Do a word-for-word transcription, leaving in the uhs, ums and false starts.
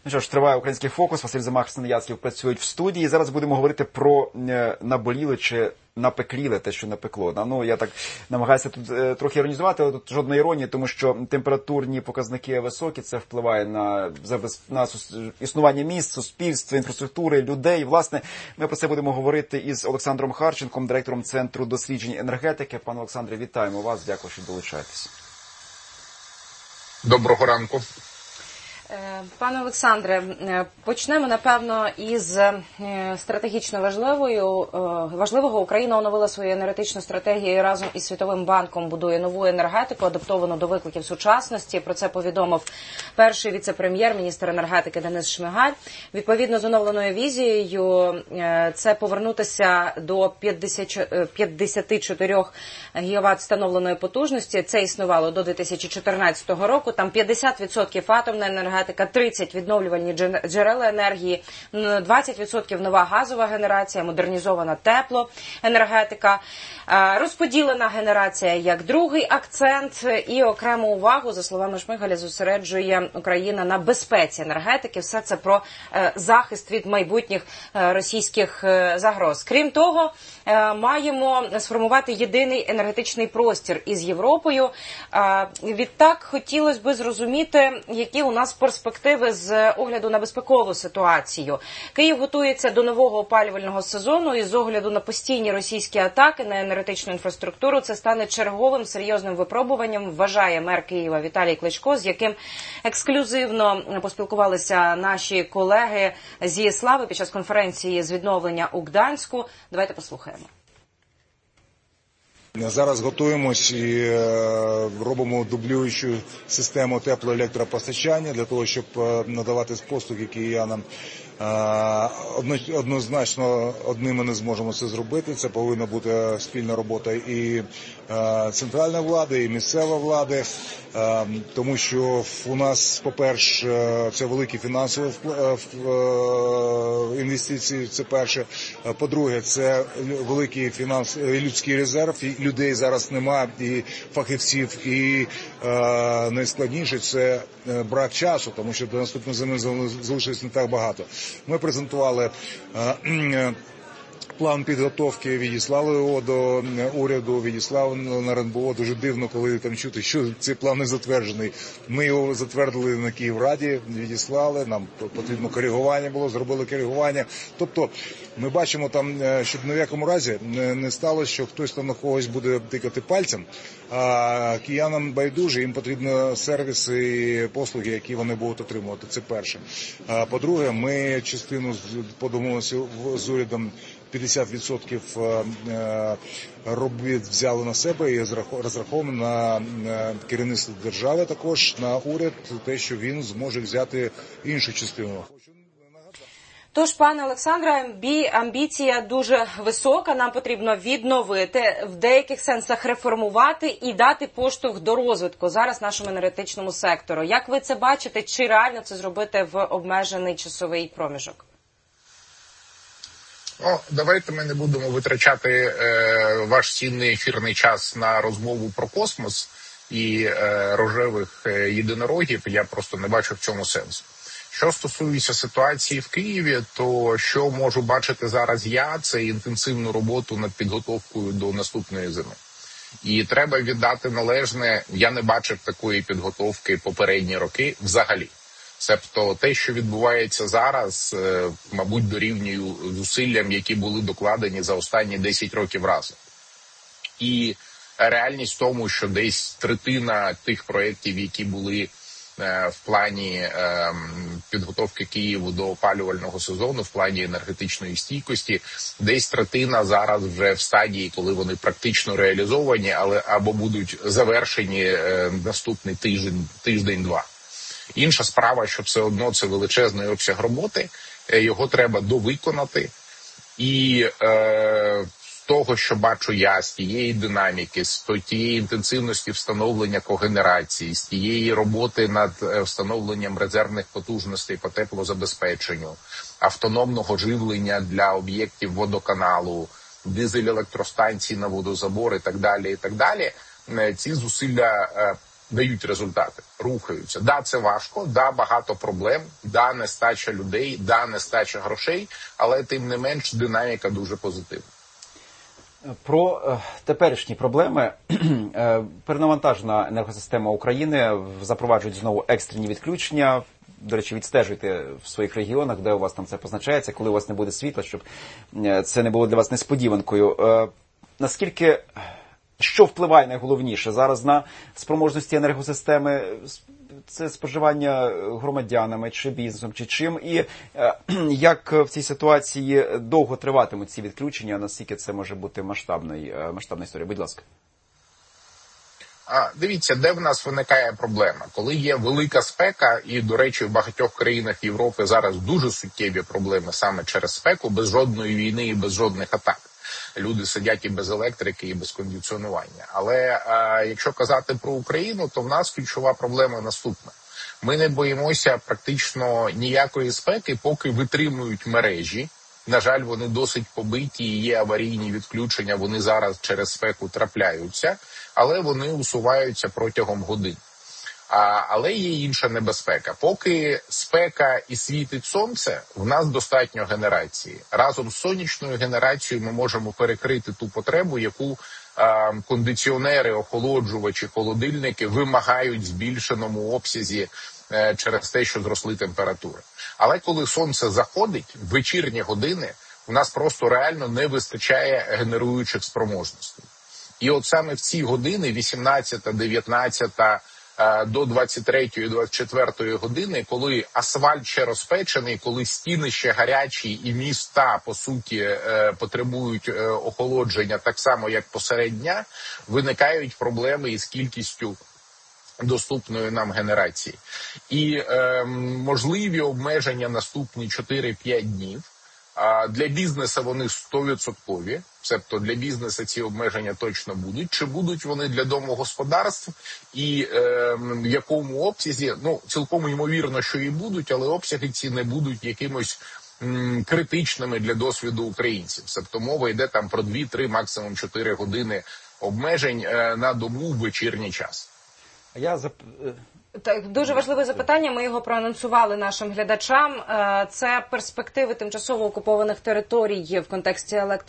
Ну що ж, триває «Український фокус». Василь Замах, Христина Яцьків працюють в студії. Зараз будемо говорити про наболіле чи напекліле, те, що напекло. Ну, я так намагаюся тут е, трохи іронізувати, але тут жодної іронії, тому що температурні показники високі, це впливає на, на існування міст, суспільства, інфраструктури, людей. Власне, ми про це будемо говорити із Олександром Харченком, директором Центру досліджень енергетики. Пане Олександре, вітаємо вас, дякую, що долучаєтесь. Доброго ранку. Пане Олександре, почнемо, напевно, із стратегічно важливою. Важливого. Україна оновила свою енергетичну стратегію і разом із Світовим банком будує нову енергетику, адаптовану до викликів сучасності. Про це повідомив перший віце-прем'єр, міністр енергетики Денис Шмигаль. Відповідно з оновленою візією, це повернутися до п'ятдесят чотири гігават встановленої потужності. Це існувало до дві тисячі чотирнадцятого року. Там п'ятдесят відсотків атомна енергетика, тридцять відсотків відновлювальні джерела енергії, двадцять відсотків нова газова генерація, модернізована теплоенергетика, розподілена генерація як другий акцент і окрему увагу, за словами Шмигаля, зосереджує Україна на безпеці енергетики. Все це про захист від майбутніх російських загроз. Крім того, маємо сформувати єдиний енергетичний простір із Європою. Відтак, хотілося б зрозуміти, які у нас перспективи з огляду на безпекову ситуацію. Київ готується до нового опалювального сезону і з огляду на постійні російські атаки на енергетичну інфраструктуру це стане черговим серйозним випробуванням, вважає мер Києва Віталій Кличко, з яким ексклюзивно поспілкувалися наші колеги з Єслави під час конференції з відновлення у Гданську. Давайте послухаємо. Зараз готуємось і е, робимо дублюючу систему теплоелектропостачання для того, щоб е, надавати послуги киянам. Е, однозначно одним ми не зможемо це зробити. Це повинна бути спільна робота і е, центральної влади, і місцевої влади. Е, тому що у нас, по-перше, це великі фінансові е, інвестиції, це перше. По-друге, це великий фінанс, людський резерв. Людей зараз немає, і фахівців, і е, найскладніше – це брак часу, тому що до наступної зими залишилось не так багато. Ми презентували е, план підготовки, відіслали його до уряду, відіслали на РНБО. Дуже дивно, коли там чути, що цей план не затверджений. Ми його затвердили на Київраді, відіслали, нам потрібно коригування було, зробили коригування. Тобто ми бачимо там, щоб ні в якому разі не сталося, що хтось там на когось буде тикати пальцем, а киянам байдуже, їм потрібні сервіси і послуги, які вони будуть отримувати. Це перше. По-друге, ми частину подумалися з урядом, п'ятдесят відсотків робіт взяли на себе і розраховуємо на керівництво держави, також на уряд, те, що він зможе взяти іншу частину. Тож, пане Олександре, амбіція дуже висока, нам потрібно відновити, в деяких сенсах реформувати і дати поштовх до розвитку зараз нашому енергетичному сектору. Як ви це бачите, чи реально це зробити в обмежений часовий проміжок? Ну, давайте ми не будемо витрачати е, ваш цінний ефірний час на розмову про космос і е, рожевих е, єдинорогів. Я просто не бачу в цьому сенсу. Що стосується ситуації в Києві, то що можу бачити зараз я, це інтенсивну роботу над підготовкою до наступної зими. І треба віддати належне, я не бачив такої підготовки попередні роки взагалі. Тобто те, що відбувається зараз, мабуть, дорівнює зусиллям, які були докладені за останні десять років разом. І реальність в тому, що десь третина тих проєктів, які були в плані підготовки Києву до опалювального сезону, в плані енергетичної стійкості, десь третина зараз вже в стадії, коли вони практично реалізовані, але або будуть завершені наступний тиждень, тиждень-два. Інша справа, що все одно це величезний обсяг роботи, його треба довиконати. І е, з того, що бачу я, з тієї динаміки, з тієї інтенсивності встановлення когенерації, з тієї роботи над встановленням резервних потужностей по теплозабезпеченню, автономного живлення для об'єктів водоканалу, дизель-електростанцій на водозабор і так далі, і так далі, ці зусилля дають результати, рухаються. Да, це важко, да, багато проблем, да, нестача людей, да, нестача грошей, але тим не менш динаміка дуже позитивна. Про е, теперішні проблеми. Е, перенавантажена енергосистема України, запроваджують знову екстрені відключення. До речі, відстежуйте в своїх регіонах, де у вас там це позначається, коли у вас не буде світла, щоб це не було для вас несподіванкою. Е, наскільки, що впливає найголовніше зараз на спроможності енергосистеми? Це споживання громадянами, чи бізнесом, чи чим? І е, як в цій ситуації довго триватимуть ці відключення, наскільки це може бути масштабною, масштабна історія? Будь ласка. А, дивіться, де в нас виникає проблема. Коли є велика спека, і, до речі, в багатьох країнах Європи зараз дуже суттєві проблеми саме через спеку, без жодної війни і без жодних атак. Люди сидять і без електрики, і без кондиціонування. Але а, якщо казати про Україну, то в нас ключова проблема наступна. Ми не боїмося практично ніякої спеки, поки витримують мережі. На жаль, вони досить побиті, і є аварійні відключення, вони зараз через спеку трапляються, але вони усуваються протягом годин. А, але є інша небезпека. Поки спека і світить сонце, в нас достатньо генерації. Разом з сонячною генерацією ми можемо перекрити ту потребу, яку а, кондиціонери, охолоджувачі, холодильники вимагають в збільшеному обсязі а, через те, що зросли температури. Але коли сонце заходить, в вечірні години у нас просто реально не вистачає генеруючих спроможностей. І от саме в ці години, вісімнадцята, дев'ятнадцята, до двадцять третьої, двадцять четвертої години, коли асфальт ще розпечений, коли стіни ще гарячі і міста, по суті, потребують охолодження так само, як посеред дня, виникають проблеми із кількістю доступної нам генерації. І е, можливі обмеження наступні чотири-п'ять днів. А для бізнесу вони сто відсотків, тобто для бізнесу ці обмеження точно будуть. Чи будуть вони для домогосподарств і е, в якому обсязі? Ну, цілком ймовірно, що і будуть, але обсяги ці не будуть якимось м, критичними для досвіду українців. Тобто мова йде там про дві-три, максимум чотири години обмежень е, на добу в вечірній час. Я зап... Так, дуже важливе запитання, ми його проанонсували нашим глядачам. Це перспективи тимчасово окупованих територій в контексті електро